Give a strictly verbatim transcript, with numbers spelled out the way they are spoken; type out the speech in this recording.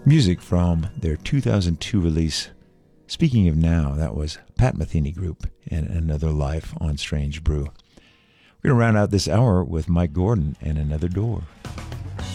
Music from their two thousand two release, Speaking of Now, that was Pat Metheny Group and Another Life on Strange Brew. We're going to round out this hour with Mike Gordon and Another Door.